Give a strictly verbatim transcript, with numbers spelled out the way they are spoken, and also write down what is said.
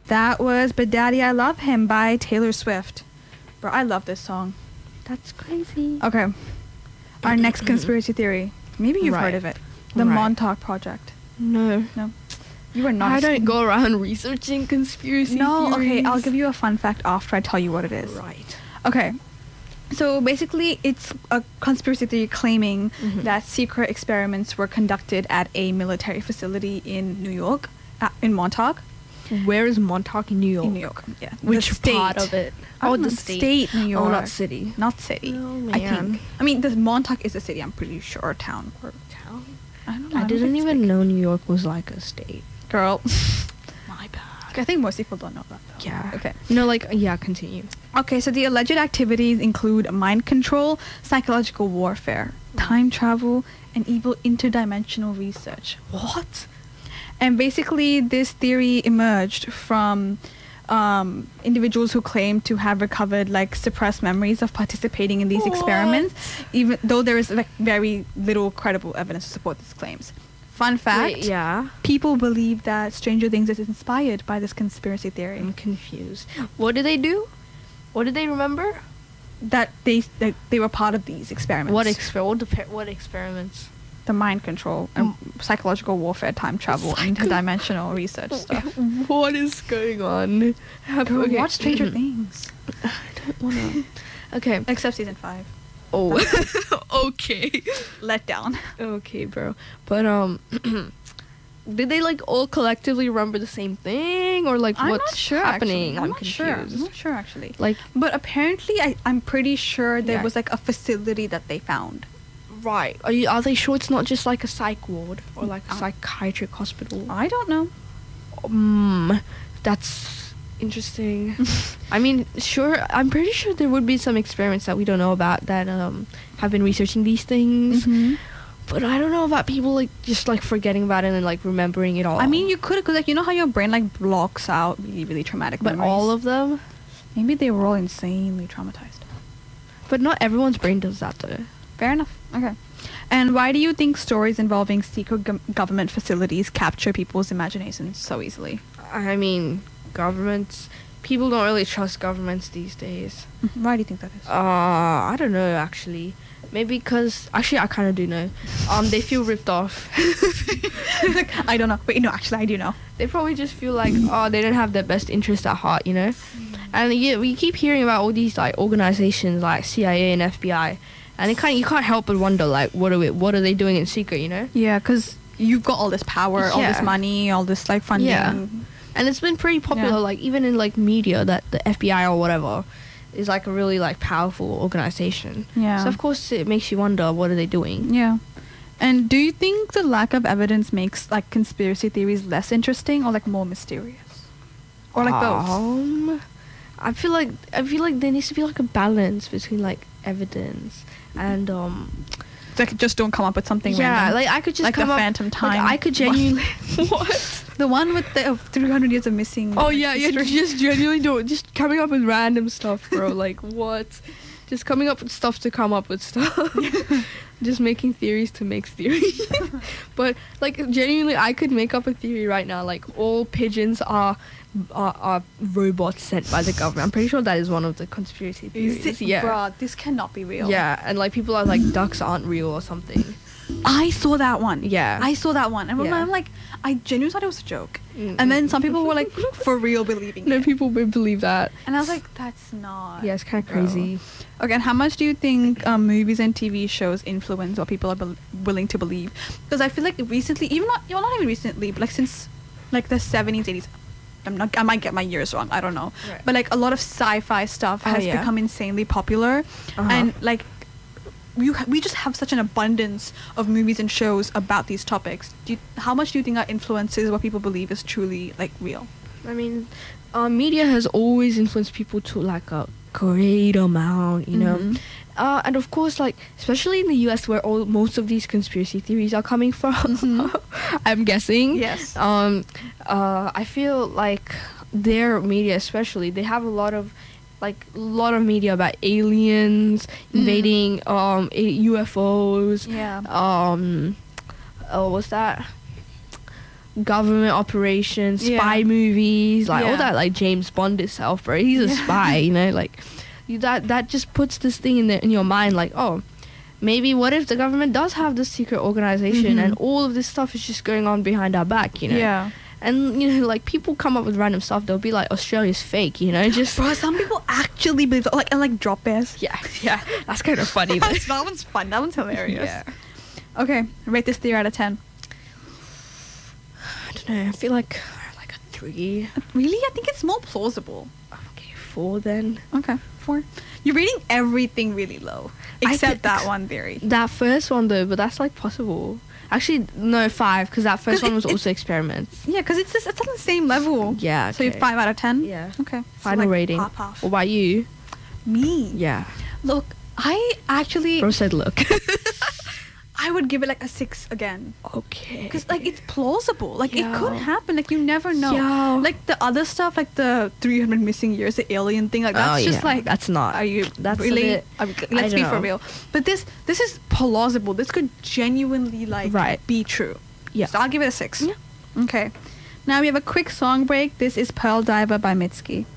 That was But Daddy I Love Him by Taylor Swift. Bro, I love this song. That's crazy. Okay. Our next conspiracy theory. Maybe you've Right. heard of it. The Right. Montauk Project. No. No. You are not. I a don't st- go around researching conspiracy No, theories. okay, I'll give you a fun fact after I tell you what it is. Right. Okay. So basically, it's a conspiracy theory claiming Mhm. that secret experiments were conducted at a military facility in New York, uh, in Montauk. Where is Montauk in New York? In New York, yeah. Which The state. part of it? I Oh, don't the know, state. New York. Oh, not city. Not city. Oh, I man. think. I mean, the Montauk is a city. I'm pretty sure, or town. Or Town? I don't know. I don't didn't think it's even big. know New York was like a state. Girl. My bad. I think most people don't know that. Though. Yeah. Okay. No, like, yeah, continue. Okay, so the alleged activities include mind control, psychological warfare, time travel, and evil interdimensional research. What? And basically, this theory emerged from um, individuals who claim to have recovered like suppressed memories of participating in these What? experiments, even though there is like very little credible evidence to support these claims. Fun fact: Wait, yeah. people believe that Stranger Things is inspired by this conspiracy theory. I'm confused. What did they do? What did they remember? That they that they were part of these experiments. What exper- what, depe- what experiments? The mind control and psychological warfare, time travel, Psycho- interdimensional research stuff. What is going on? Have, Girl, okay. watch Stranger Things. I don't wanna. Okay. Except season five. Oh. Okay. Let down. Okay, bro. But um, did they like all collectively remember the same thing, or like I'm what's not sure. happening? Actually. I'm, I'm not confused. sure. I'm not sure actually. Like, But apparently, I, I'm pretty sure there Yeah. was like a facility that they found. right? Are you? Are they sure it's not just like a psych ward or like a Uh, psychiatric hospital? I don't know. Um, that's interesting. I mean, sure. I'm pretty sure there would be some experiments that we don't know about that um have been researching these things. Mhm. But I don't know about people like just like forgetting about it and like remembering it all. I mean, you could, cause like you know how your brain like blocks out really, really traumatic but memories. all of them. maybe they were all insanely traumatized. But not everyone's brain does that though. Fair enough. Okay. And why do you think stories involving secret gov- government facilities capture people's imaginations so easily? I mean, governments. People don't really trust governments these days. Why do you think that is? Uh, I don't know actually. Maybe because actually I kind of do know. Um, they feel ripped off. Like, I don't know. Wait, no, actually, I do know. They probably just feel like oh they don't have their best interest at heart, you know. And yeah, we keep hearing about all these like organizations like C I A and F B I, and it kind you can't help but wonder like what are we, what are they doing in secret, you know? Yeah, because you've got all this power, all this Yeah. money, all this like funding. Yeah. And it's been pretty popular, Yeah. like even in like media, that the F B I or whatever is like a really like powerful organization. Yeah. So of course it makes you wonder what are they doing. Yeah. And do you think the lack of evidence makes like conspiracy theories less interesting or like more mysterious? Or like both? Um, I feel like I feel like there needs to be like a balance between like evidence and um. Like just don't come up with something yeah, random. like I could just Like the come up. Phantom like, Time I could genuinely. What? The one with the uh, three hundred years of missing. Oh like, yeah, yeah. history. Just genuinely do it. Just coming up with random stuff, bro. Like what? Just coming up with stuff to come up with stuff. Just making theories to make theories. But like genuinely, I could make up a theory right now. Like all pigeons are are, are robots sent by the government. I'm pretty sure that is one of the conspiracy theories. Is it? Yeah. Bruh, this cannot be real. Yeah, and like people are like ducks aren't real or something. I saw that one. Yeah. I saw that one. And Yeah. I'm like, I genuinely thought it was a joke. Mm-mm. And then some people were like, for real believing No, it. people would believe that. And I was like, that's not. Yeah, it's kind of bro. crazy. Okay, and how much do you think um, movies and T V shows influence what people are bel willing to believe? Because I feel like recently, even not, well, not even recently, but like since like the seventies, eighties, I'm not, I might get my years wrong, I don't know. Right. But like a lot of sci-fi stuff Oh, has yeah. become insanely popular. Uh-huh. And like, we, ha- we just have such an abundance of movies and shows about these topics. Do you, how much do you think that influences what people believe is truly like real? I mean, uh, media has always influenced people to like a great amount, you know. Mhm. Uh, and of course, like especially in the U S, where all most of these conspiracy theories are coming from, Mhm. I'm guessing. Yes. Um, uh, I feel like their media, especially, they have a lot of like a lot of media about aliens Mm. invading, um, a- U F Os. Yeah. Um, oh, what's that? government operations, Yeah. spy movies, like all Yeah. that, like James Bond itself, bro. He's a Yeah. spy, you know, like you, that that just puts this thing in the, in your mind, like, oh, maybe what if the government does have this secret organization Mhm. and all of this stuff is just going on behind our back, you know? Yeah. And you know, like people come up with random stuff. They'll be like, Australia's fake, you know, just Bro, some people actually believe like and like drop bears. yeah, yeah. That's kind of funny. though. That's- that one's fun. That one's hilarious. Yeah. Okay, rate this theory out of ten. I don't know. I feel like like a three. Really? I think it's more plausible. Okay, four then. Okay, four. You're rating everything really low, I except think- that one theory. That first one though, but that's like possible. Actually, no, five, because that 'Cause first one it- was it- also experiments. Yeah, because it's just, it's on the same level. Yeah. So you're okay. five out of ten. Yeah. Okay. So, Final like, rating. Half half. What about you? Me. Yeah. Look, I actually Bro said, look. I would give it like a six again. Okay. Because like it's plausible, like it could Yeah. happen, like you never know. Yeah. Like the other stuff, like the three hundred missing years, the alien thing, like that's Oh, just yeah. like That's not. Are you That's a really? bit- I mean, I let's be don't for know. real. But this this is plausible. This could genuinely like Right. be true. Yeah. So I'll give it a six. Yeah. Okay. Now we have a quick song break. This is Pearl Diver by Mitski.